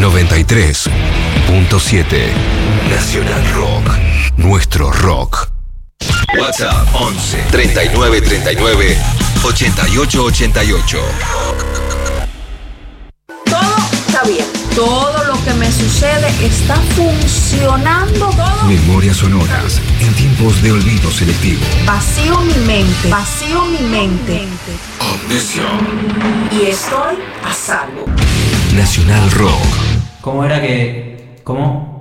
93.7 Nacional Rock. Nuestro rock. WhatsApp 11 39 39 88 88. Todo está bien. Todo lo que me sucede está funcionando. Todo. Memorias sonoras en tiempos de olvido selectivo. Vacío mi mente. Vacío mi mente. Amnesia. Y estoy a salvo. Nacional Rock. ¿Cómo era que...? ¿Cómo?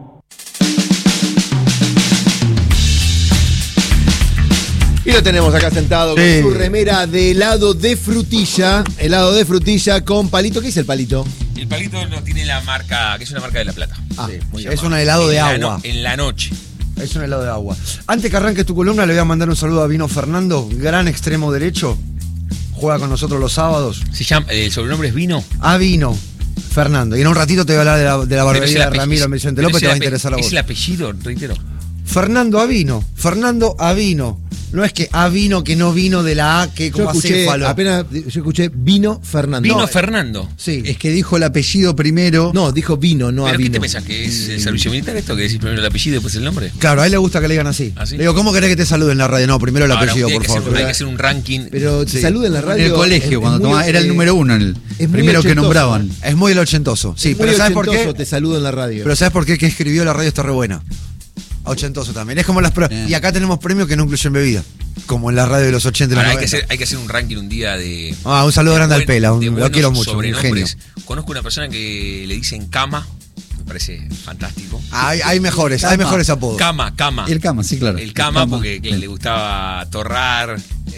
Y lo tenemos acá sentado con su remera de helado de frutilla. Helado de frutilla con palito. ¿Qué es el palito? El palito no tiene la marca, que es una marca de La Plata. Ah, sí, muy es un helado de agua. En la noche. Es un helado de agua. Antes que arranques tu columna, le voy a mandar un saludo a Vino Fernando, gran extremo derecho. Juega con nosotros los sábados. Se llama, el sobrenombre es Vino. A Vino Fernando. Y en un ratito te voy a hablar de la barbería de Ramiro Vicente López, te va a interesar a vos. Es el apellido, reitero. Fernando Avino. Fernando Avino. No es que Avino que no vino de la A, que como acéfalo. Apenas yo escuché Vino Fernando. Vino No, Fernando. Sí. Es que dijo el apellido primero. No, dijo Vino, no ¿Pero Avino. qué te pensás? ¿Que es el servicio militar esto? ¿Que decís primero el apellido y después el nombre? Claro, a él le gusta que le digan así. ¿Ah, sí? Le digo, ¿cómo querés que te saluden en la radio? No, primero el apellido, por favor. Hay que hacer un ranking. Pero te saluda en la radio. En el colegio, cuando muy, tomaba, era el número uno, el es muy primero que ochentoso, nombraban. Es muy el ochentoso. Sí, Es pero muy ¿sabes por qué? ochentoso, te saludo en la radio. Pero ¿sabes por qué? Que escribió la radio está re buena. Ochentoso también. Es como las y acá tenemos premios que no incluyen bebida. Como en la radio de los 80 y los Ahora, 90. hay que hacer un ranking un día de... Un saludo grande al Pela, lo quiero mucho, un genio. sobrenombres. Conozco una persona que le dicen Cama, me parece fantástico. Hay mejores apodos. Cama. El Cama, sí, claro. El Cama porque le gustaba torrar.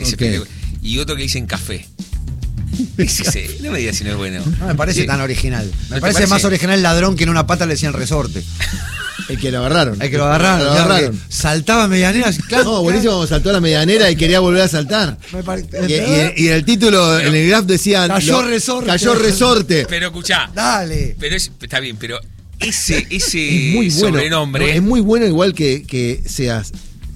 Y otro que le dicen Café. No me digas si no es bueno. No me parece tan original. Me ¿No parece te más parece? original el ladrón que en una pata le decían resorte. El que lo agarraron. El que lo agarraron. Saltaba medianeras. No, buenísimo, saltó a la medianera y quería volver a saltar. Y en el título, en el graph decían... Cayó resorte. Cayó resorte. Pero escuchá. Dale. Pero está bien, pero ese Es muy bueno. sobrenombre... No, es muy bueno igual que seas...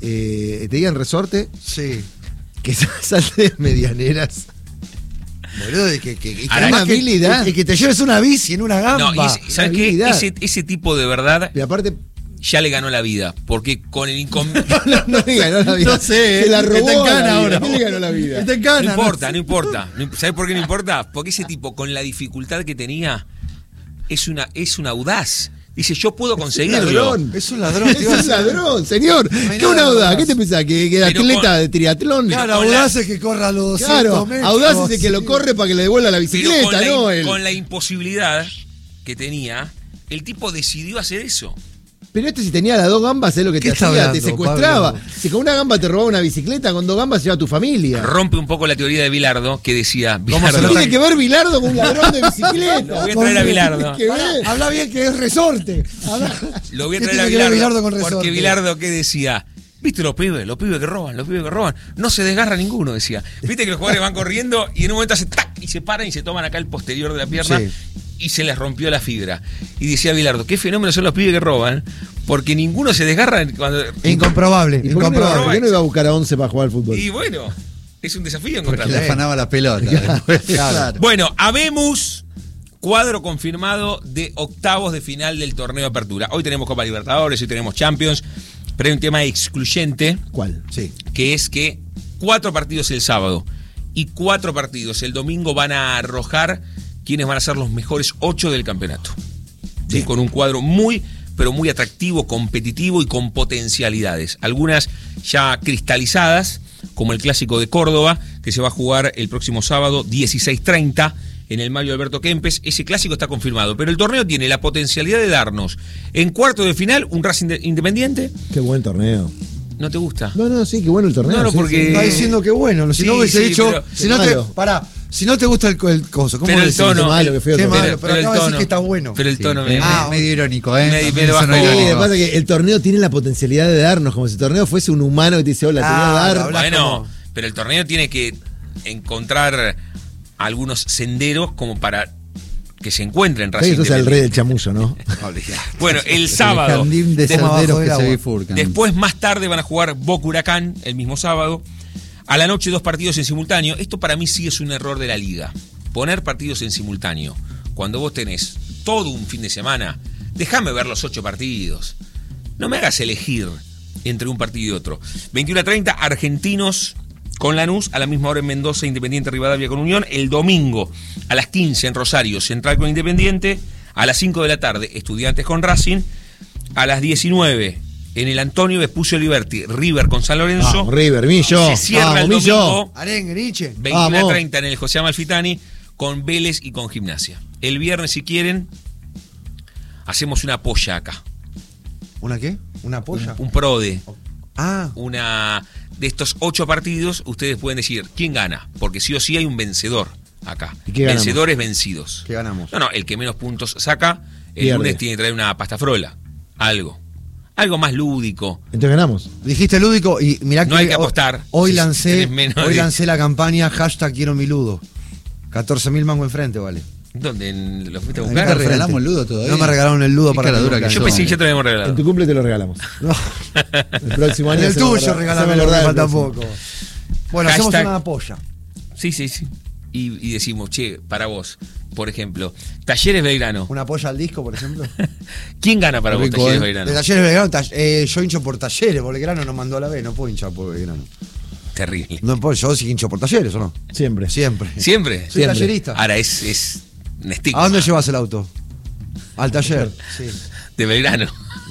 te digan resorte, Sí. que salte de medianeras. Boludo, y que Una habilidad. y que te lleves una bici en una gamba. No, ¿sabes qué? habilidad. Ese tipo de verdad Y aparte... ya le ganó la vida. Porque con el inconveniente... No le ganó la vida. No sé, Se la robó. está en cana la vida. ahora. ¿Qué le ganó la vida? Está en cana, No importa. ¿Sabes por qué no importa? Porque ese tipo, con la dificultad que tenía, es un audaz. Dice, yo puedo conseguirlo. Es un ladrón. Es un ladrón, señor. No hay ¿Qué nada audaz? más. ¿Qué te pensás? ¿Que Pero atleta de triatlón? Claro, con la- audaz es que corra los 200 Claro, metros. audaz es el que lo corre para que le devuelva la Pero bicicleta, ¿no? con la imposibilidad que tenía, el tipo decidió hacer eso. Pero si tenía las dos gambas, es lo que ¿Qué te está hacía, te hablando, secuestraba. Pablo? Si con una gamba te robaba una bicicleta, con dos gambas se lleva a tu familia. Rompe un poco la teoría de Bilardo, que decía, se Bilardo, nota Tiene que ver Bilardo con un ladrón de bicicleta. Lo voy a traer a Bilardo. Tiene que ver. Habla bien que es resorte. lo voy a ¿Qué traer a tiene que ver Bilardo, Bilardo con resorte? porque Bilardo, ¿qué decía? ¿Viste los pibes que roban, no se desgarra ninguno, decía. ¿Viste que los jugadores van corriendo y en un momento hacen tac y se paran y se toman acá el posterior de la pierna Sí. y se les rompió la fibra? Y decía Bilardo, qué fenómeno son los pibes que roban, porque ninguno se desgarra cuando... Incomprobable. ¿Y por qué no iba a buscar a 11 para jugar al fútbol? Y bueno, es un desafío Porque encontrarlo. le afanaba la pelota. después. Claro. Bueno, habemos cuadro confirmado de octavos de final del torneo de apertura. Hoy tenemos Copa Libertadores, hoy tenemos Champions, pero hay un tema excluyente, ¿Cuál? Sí. que es que 4 partidos el sábado y 4 partidos el domingo van a arrojar quiénes van a ser los mejores 8 del campeonato. ¿Sí? Con un cuadro pero muy atractivo, competitivo y con potencialidades. Algunas ya cristalizadas, como el Clásico de Córdoba, que se va a jugar el próximo sábado 16:30 en el Mario Alberto Kempes. Ese clásico está confirmado, pero el torneo tiene la potencialidad de darnos en cuarto de final un Racing Independiente. Qué buen torneo. ¿No te gusta? No, sí, qué bueno el torneo. No, sí, porque- sí. Está diciendo que bueno. Si Sí, no hubiese sí, dicho. pero- Si no Malo. te. Pará. Si no te gusta el coso, ¿cómo Pero el decís? tono, Qué malo, qué feo Qué torneo. malo, pero acaba de decir que está bueno. Pero el Sí, tono medio irónico, ¿eh? me También bajó. sonó Sí, irónico. lo que pasa es que el torneo tiene la potencialidad de darnos, como si el torneo fuese un humano que te dice, hola, te voy a dar. habla Bueno, como- pero el torneo tiene que encontrar algunos senderos como para que se encuentren Racing Sí, sos el rey del Independiente. chamullo, ¿no? Bueno, el El sábado. jardín de Tema senderos abajo del que se agua. bifurcan. Después, más tarde, van a jugar Boca Huracán el mismo sábado. A la noche, 2 partidos en simultáneo. Esto para mí sí es un error de la liga. Poner partidos en simultáneo. Cuando vos tenés todo un fin de semana, déjame ver los 8 partidos. No me hagas elegir entre un partido y otro. 21:30, Argentinos con Lanús, a la misma hora en Mendoza, Independiente Rivadavia con Unión. El domingo a las 15 en Rosario, Central con Independiente. A las 5 de la tarde, Estudiantes con Racing. A las 19 en el Antonio Vespucio Liberty, River con San Lorenzo. Vamos, River, Millo. Se cierra el Millo. domingo, Arengue, Nietzsche. 21:30 en el José Amalfitani, con Vélez y con Gimnasia. El viernes, si quieren, hacemos una polla acá. ¿Una qué? ¿Una polla? Un PRODE. Ah, Una de estos 8 partidos, ustedes pueden decir quién gana, porque sí o sí hay un vencedor acá. ¿Y qué ganamos? Vencedores vencidos. ¿qué ganamos? No, el que menos puntos saca, el Pierde. lunes tiene que traer una pasta frola. Algo más lúdico. Entonces ganamos. Dijiste lúdico y mirá que No hay que apostar. Hoy Si lancé, tenés menos hoy de- lancé la campaña #quiero mi ludo. 14.000 mangos enfrente, vale. ¿Dónde? ¿Lo fuiste a Ahí buscar? está, regalamos el ludo todavía. No me regalaron el ludo Qué para cara que dura lo que Yo sos. pensé que ya te lo habíamos En regalado. tu cumple te lo regalamos. No. El próximo año. En el se me tuyo acordá- regalame, se me no me acordá falta del próximo. poco. Bueno, hacemos Hashtag- una polla. Sí. Y decimos, che, para vos, por ejemplo, Talleres Belgrano. Una polla al disco, por ejemplo. ¿Quién gana para vos, Rico, Talleres ¿eh? Belgrano? De Talleres Belgrano, yo hincho por Talleres, Belgrano nos mandó a la B, no puedo hinchar por Belgrano. Terrible. No puedo, yo sí hincho por Talleres, ¿o no? Siempre. Siempre. ¿Siempre? Soy Siempre. tallerista. Ahora es un estigma. ¿A dónde llevas el auto? Al taller. Sí. De Belgrano.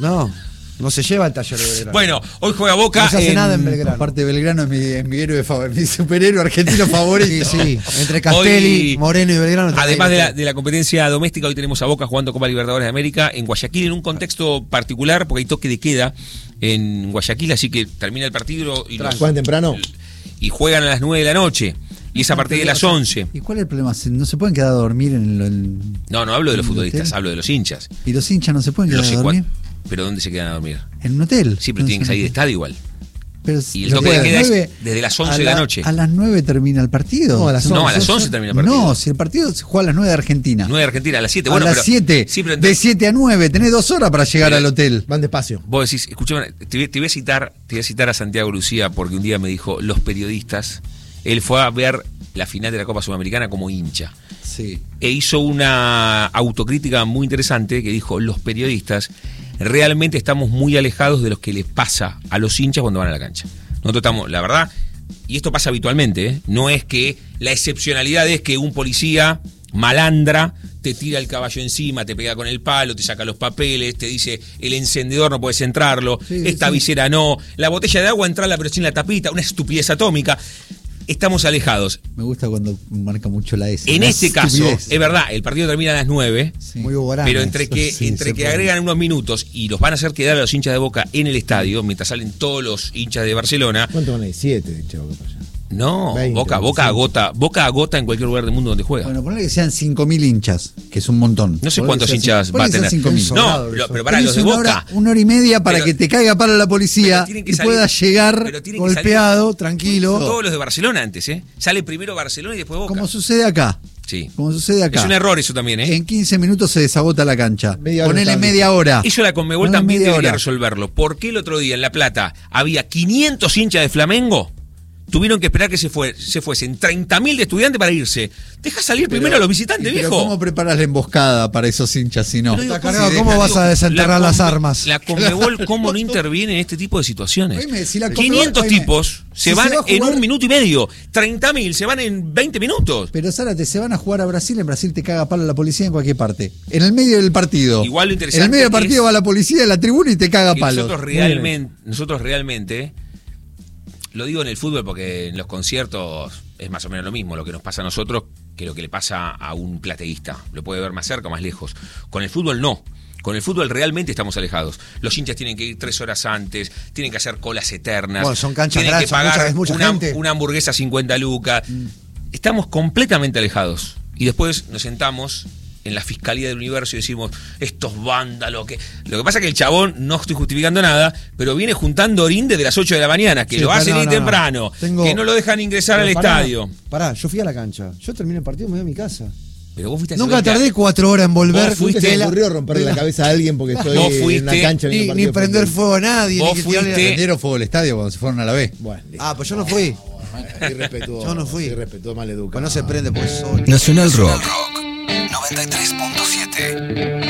No se lleva al taller de Belgrano. Bueno, hoy juega Boca. No se hace nada en Belgrano. Aparte, Belgrano es mi héroe favorito, mi superhéroe argentino favorito. Sí. Entre Castelli, Hoy, Moreno y Belgrano. Además de la competencia doméstica, hoy tenemos a Boca jugando Copa Libertadores de América en Guayaquil, en un contexto particular, porque hay toque de queda en Guayaquil, así que termina el partido y, ¿Juegan temprano? y juegan a las 9 de la noche. Y es a partir de las 11. ¿Y cuál es el problema? ¿No se pueden quedar a dormir en el No hablo de los ¿En el futbolistas, hotel? hablo de los hinchas. ¿Y los hinchas no se pueden quedar Los a dormir? ¿Pero dónde se quedan a dormir? ¿En un hotel? Sí, pero tienen que salir de estadio igual. Pero Y el toque de queda es desde las 11 de la noche. ¿A las 9 termina el partido? No, a las No, a las 11 termina el partido. No, si el partido se juega a las 9 de Argentina. 9 de Argentina, a las 7. A Bueno, las pero, 7. Sí, pero De 7 a 9. Tenés 2 horas para llegar Pero- al hotel. Van despacio. vos decís, escúchame, te voy a citar a Santiago Lucía porque un día me dijo, los periodistas, él fue a ver la final de la Copa Sudamericana como hincha. Sí. E hizo una autocrítica muy interesante que dijo, los periodistas realmente estamos muy alejados de lo que les pasa a los hinchas cuando van a la cancha. Nosotros estamos, la verdad, y esto pasa habitualmente, ¿eh? No es que la excepcionalidad es que un policía malandra te tira el caballo encima, te pega con el palo, te saca los papeles, te dice el encendedor no puedes entrarlo, Sí, esta sí. visera no, la botella de agua entrala pero sin la tapita, una estupidez atómica. Estamos alejados. Me gusta cuando marca mucho la S. En La este caso, estupidez. es verdad, el partido termina a las 9. Sí. Muy Bogarana. Pero entre que, Sí, entre se que puede. agregan unos minutos y los van a hacer quedar a los hinchas de Boca en el estadio, mientras salen todos los hinchas de Barcelona. ¿Cuánto van ahí? 7 de Chavo para allá. No, 20, Boca 25. agota en cualquier lugar del mundo donde juega. Bueno, ponle que sean 5.000 hinchas, que es un montón. No sé Ponle cuántos que sean hinchas va a ponle que tener. sean 5.000. No, pero para los de Tenés Boca. una hora y media para Pero- que te caiga palo la policía pero tienen que y salir- pueda llegar pero tienen que salir Golpeado, tranquilo. todos los de Barcelona antes, ¿eh? Sale primero Barcelona y después Boca. como sucede acá. Sí. Como sucede acá. Es un error eso también, ¿eh? En 15 minutos se desagota la cancha. Media hora Ponele está media hora. Eso la Conmebol Ponele también media debería hora. resolverlo. ¿Por qué el otro día en La Plata había 500 hinchas de Flamengo? Tuvieron que esperar que se fuesen 30.000 de estudiantes para irse. Deja salir primero a los visitantes, Pero viejo. ¿cómo preparas la emboscada para esos hinchas si no? Pero digo, Está cargado, ¿cómo vas a desenterrar las armas? La Conmebol, ¿cómo no interviene en este tipo de situaciones? Oíme, si la Conmebol- 500 oíme, tipos si se van se va a en jugar- un minuto y medio. 30.000 se van en 20 minutos. Pero Zárate, se van a jugar a Brasil, en Brasil te caga palo la policía en cualquier parte. En el medio del partido. Igual lo interesante En el medio del partido es va la policía de la tribuna y te caga Que palo. nosotros realmente, lo digo en el fútbol porque en los conciertos es más o menos lo mismo lo que nos pasa a nosotros que lo que le pasa a un plateísta. Lo puede ver más cerca o más lejos. Con el fútbol no. Con el fútbol realmente estamos alejados. Los hinchas tienen que ir 3 horas antes, tienen que hacer colas eternas. Bueno, son canchas tienen grandes, que son pagar mucha gente. una hamburguesa 50 lucas. Estamos completamente alejados. Y después nos sentamos en la Fiscalía del Universo y decimos, estos vándalos que... Lo que pasa es que el chabón, no estoy justificando nada, pero viene juntando orín desde las 8 de la mañana, que Sí, lo pero hacen no, ir no, temprano, no. que no lo dejan ingresar al Pero pará, estadio. Pará, yo fui a la cancha. Yo terminé el partido y me voy a mi casa. Pero vos fuiste a Nunca hacer tardé 4 horas en volver. Vos fuiste- ¿Qué se de le la- ocurrió romperle de la cabeza a alguien porque estoy Vos en fuiste- una cancha viendo Ni, un ni partido de prender fútbol? fuego a nadie. Vos ni que tirarle- fuiste- Prendieron fuego al estadio cuando se fueron a la B. Bueno, listo. Ah, pues yo no fui. Irrespetuoso. Yo no fui. Irrespetuoso, maleducado. Pues no se prende por eso. Nacional Rock. 93.7.